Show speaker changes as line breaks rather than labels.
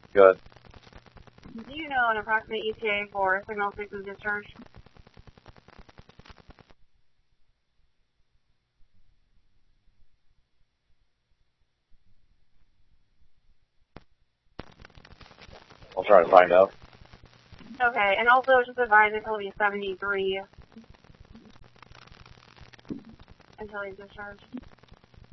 Good.
Do you know an approximate ETA for signal 6's discharge?
I'll try to find out.
Okay, and also just advise it will be 73 until he's discharged.